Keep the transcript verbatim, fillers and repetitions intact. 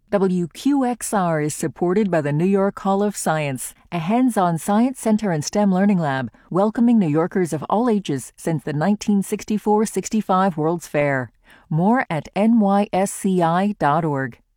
W Q X R is supported by the New York Hall of Science, a hands-on science center and STEM learning lab, welcoming New Yorkers of all ages since the nineteen sixty-four sixty-five World's Fair. More at N Y S C I dot org.